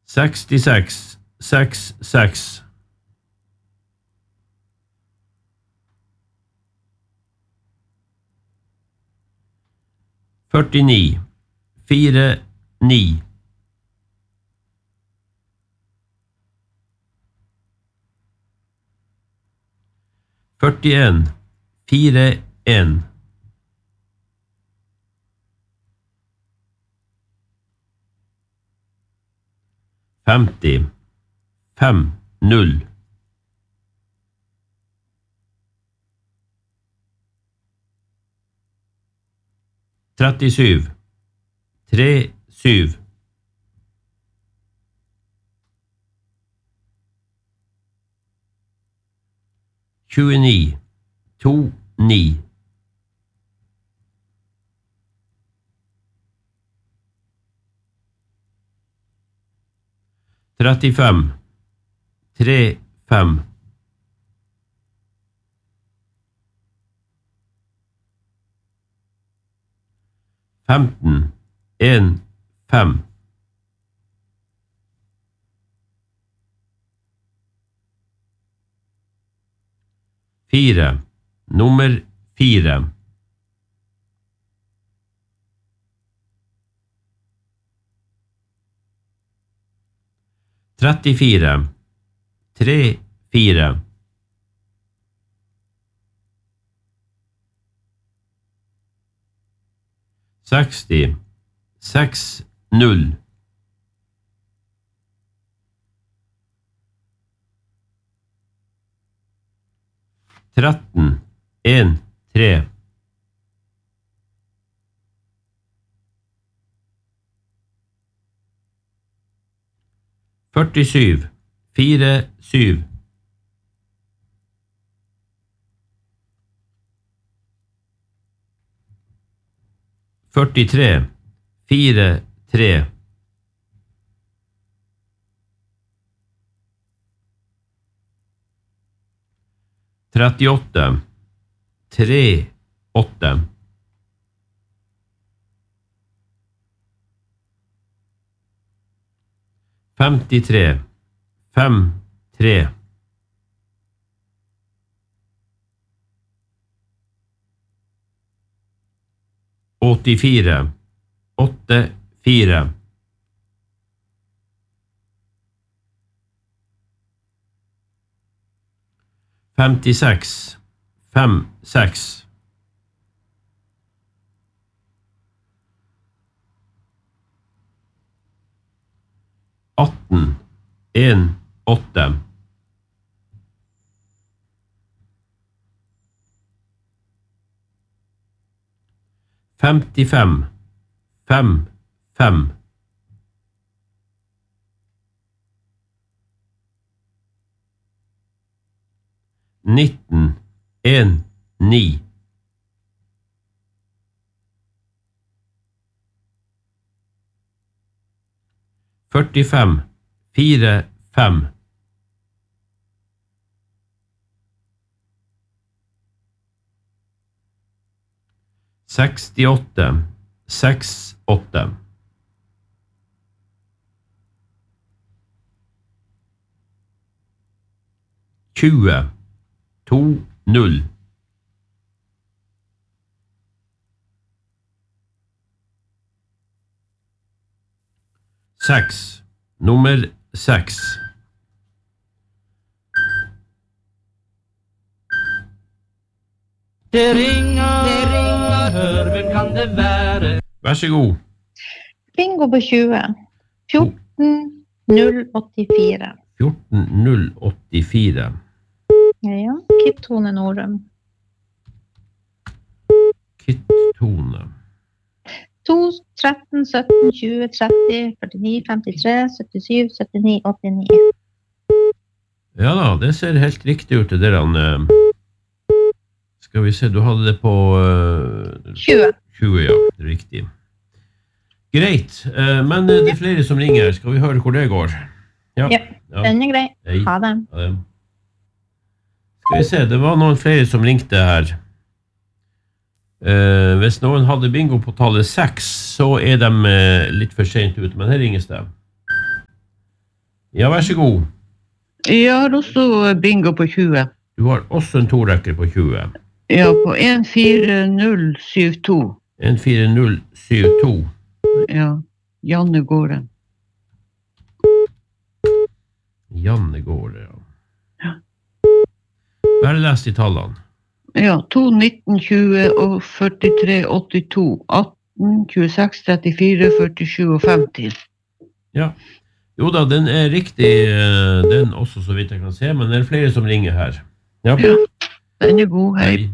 66, 66. Førtini, 4, 9. Førtien, 4, 1. Femti, 5, 0. Trettisyv, 3, 7. Tjueni, 2, 9. Trettifem, 3, 5. Femten, 1, 5. Fire, nummer 4. Trettifire, 3, 4. Seksti, 6, 0. Tretten, 1, 3. Førtisyv, 4, 7. Førtitre, 4, 3. Trettiåtte, 3, 8. Femtitre, 5, 3. Åttifire, 8, 4. Femtiseks, 5, 6. Atten, 1, 8. Femtifem, 5, 5. Nitten, 1, 9. Førtifem, 4, 5. Sekstiåtte, 6, 8. Tjue, 2, 0. Seks, nummer 6. Det ringer, hør, hvem kan det være? Vær så god. Bingo på 20. 14 084. 14 084. Ja, Kip-Tone Norum. Kit-Tone. 2, 13, 17, 20, 30, 49, 53, 77, 79, 89. Ja da, det ser helt riktig ut det der han... Skal vi se, du hadde det på... 20. 20, ja, det er riktig. Greit, men det er flere som ringer. Skal vi høre hvor det går? Ja, den er grei. Hei. Ha det. Ha det. Skal vi se, det var noen flere som ringte her. Hvis noen hadde bingo på tallet 6, så er de litt for sent ut, men her ringes det. Ja, vær så god. Jeg har også bingo på 20. Du har også en torekker på 20. Ja, på 14072. 14072. Ja, Janne Gården. Janne Gården, ja. Bare les de tallene. Ja, 2, 19, 20 og 43, 82, 18, 26, 34, 47 og 50. Ja. Jo da, den er riktig, den også så vidt jeg kan se, men det er flere som ringer her. Ja. Ja, den er god, hei.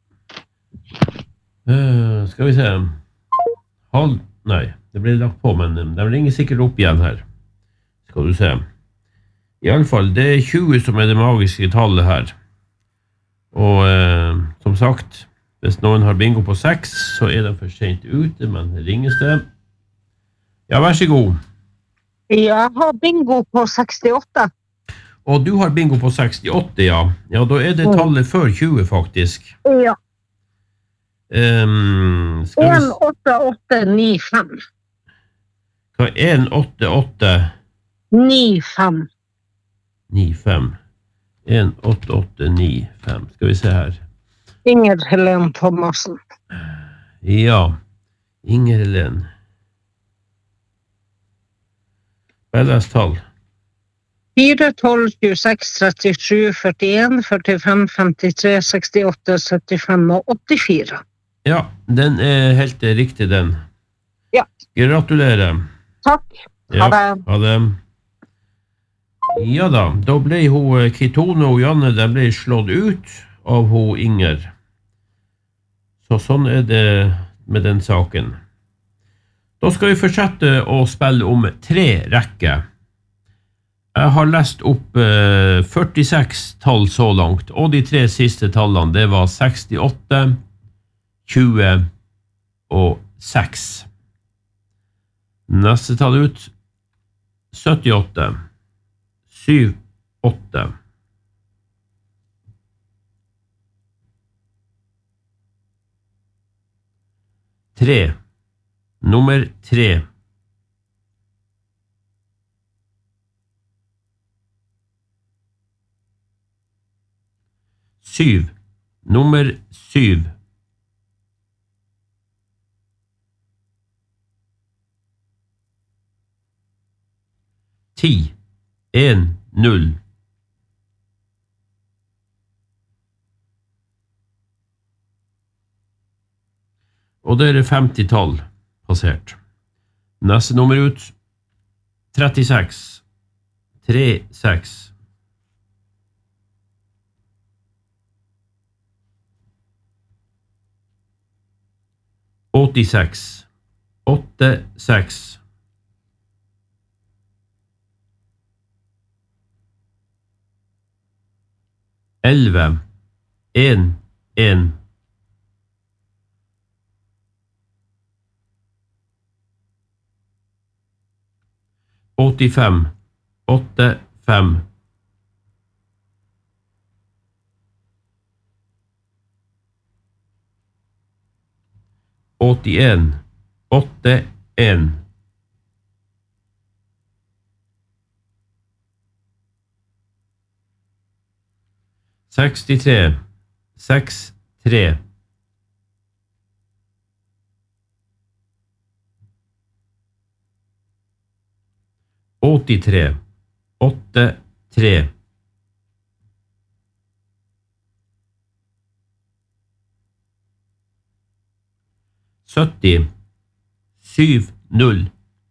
Skal vi se. Nei, det ble lagt på, men de ringer sikkert opp igjen her. Skal du se. I alle fall, det er 20 som er det magiske tallet her. Og som sagt, hvis noen har bingo på 6, så er de for sent ute, men ringes det. Ja, vær så god. Jeg har bingo på 68. Og du har bingo på 68, ja. Ja, da er det tallet før 20, faktisk. Ja. Skal vi... 18895. Hva er 188? 95. 95. 18895. Skal vi se her. Inger Helen Thomassen. Ja, Inger Helen. Bare les tall. 4, 12, 26, 37, 41, 45, 53, 68, 75 og 84. Ja, den er helt riktig, den. Ja. Gratulerer. Takk. Ja, Ha det. ha det. Ja da ble hun Kitone og Janne, de ble slått ut av hun Inger. Så sånn er det med den saken. Da skal vi fortsette å spille om 3 rekker. Jeg har lest opp 46 tall så langt, og de 3 siste tallene, det var 68, 20 og 6. Neste tall ut, 78, 7, 8. Nummer 3. Nummer 7. Ti. 1, 0. Og det er 50 tall passert. Neste nummer ut, 36. 3, 6. 86. 8, 6. 11. 1, 1. 85. 8, 5. 81. 8, 1. 63. 6, 3. 83. 8, 3. 70. 7, 0.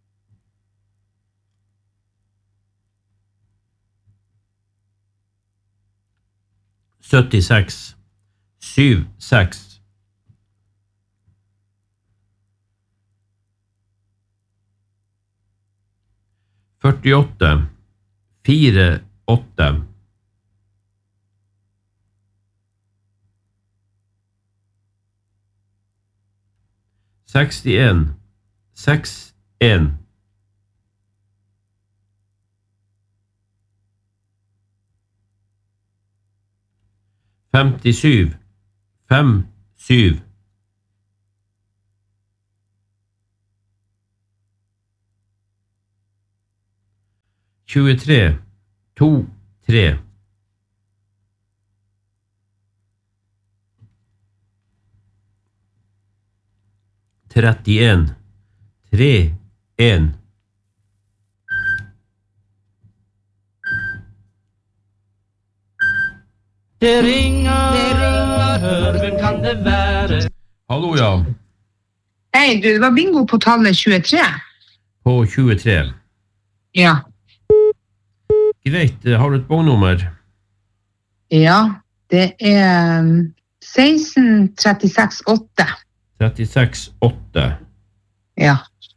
76. 7, 6. 48. 4, 8. 61. 6, 1. 57. 5, 7. 27. 23 23 31 31 Det ringer, hør, hvem kan det være? Hallo, ja. Hei, du, det var bingo på tallet 23. På 23. Ja. Greit, har du et bongnummer? Ja, det er 1636-8. 36-8. Ja.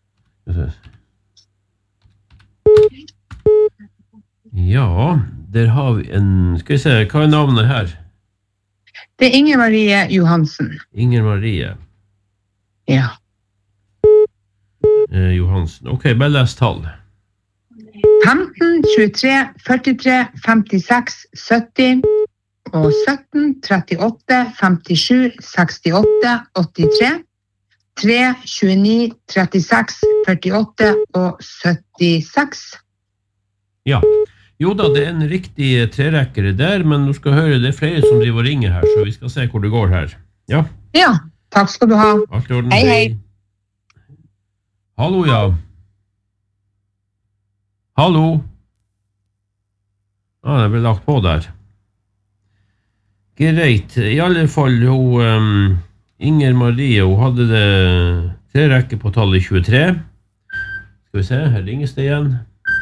Ja, der har vi en... Skal vi se, hva er navnet her? Det er Inger Marie Johansen. Inger Marie Ja. Johansen. Ok, bare les tall. 15, 23, 43, 56, 70 og 17, 38, 57, 68, 83, 3, 29, 36, 48 og 76. Ja. Jo da, det er en riktig trerekkere der, men du skal høre, det er flere som driver og ringer her, så vi skal se hvor det går her. Ja. Ja, takk skal du ha. Alt i orden. Hei, hei. Hallo, ja. Hallo. Det ble lagt på der. Greit. I alle fall, Inger Marie, hun hadde det trerekke på tallet 23. Skal vi se, her ringes det igjen.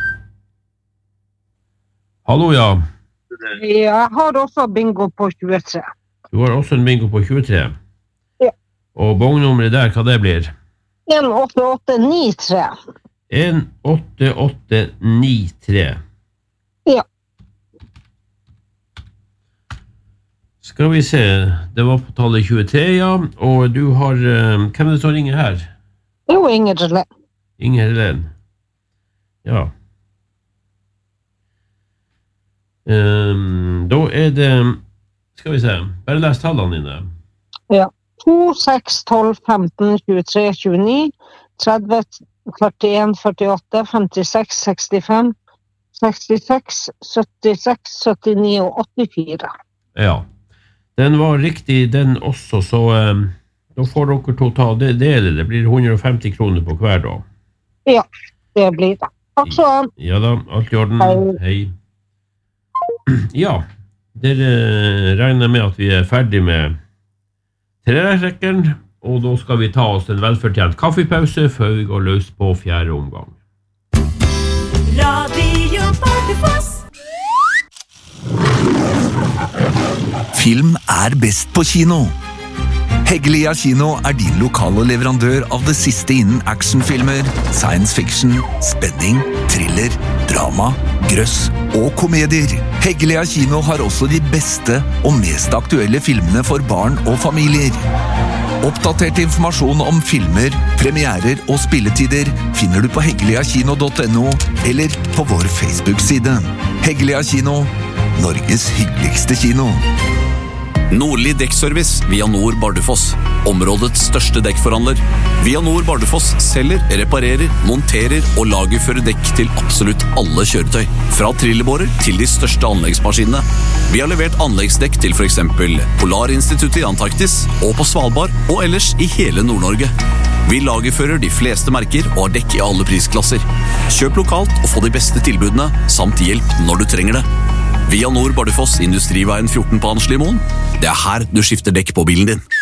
Hallo, ja. Jeg har også bingo på 23. Du har også en bingo på 23. Ja. Og bongnummeret der, hva det blir? 18893. 18893. Ja. Skal vi se, det var på tallet 23, ja. Og du har, hvem er det som ringer her? Jo, Inger Helene. Inger Helene. Ja. Da er det, skal vi se, bare les tallene dine. Ja. 2, 6, 12, 15, 23, 29, 30, 41, 48, 56, 65, 66, 76, 79 og 84. Ja, den var riktig den også, så da får dere to ta det dele. Det blir 150 kroner på hver da. Ja, det blir det. Takk så. Ja da, alt i orden. Hei. Ja, dere regner med at vi er ferdig med trerekkeren, og da skal vi ta oss en velfortjent kaffepause før vi går løs på 4. omgang. Radio Bardufoss. Film er best på kino. Heggelia Kino er din lokale leverandør av det siste innen actionfilmer, science fiction, spenning, thriller, drama, grøss og komedier. Heggelia Kino har også de beste og mest aktuelle filmene for barn og familier. Oppdatert informasjon om filmer, premierer og spilletider finner du på heggeliakino.no eller på vår Facebook-side. Heggelia Kino, Norges hyggeligste kino. Nordli Dekkservice, Via Nord Bardufoss. Områdets største dekkforhandler. Via Nord Bardufoss selger, reparerer, monterer og lagerfører dekk til absolutt alle kjøretøy. Fra trillebårer til de største anleggsmaskinene. Vi har levert anleggsdekk til for eksempel Polarinstituttet i Antarktis og på Svalbard og ellers i hele Nord-Norge. Vi lagerfører de fleste merker og har dekk i alle prisklasser. Kjøp lokalt og få de beste tilbudene, samt hjelp når du trenger det. Via Nord Bardufoss, Industriveien 14 på Anslimoen. Det er her du skifter dekk på bilen din.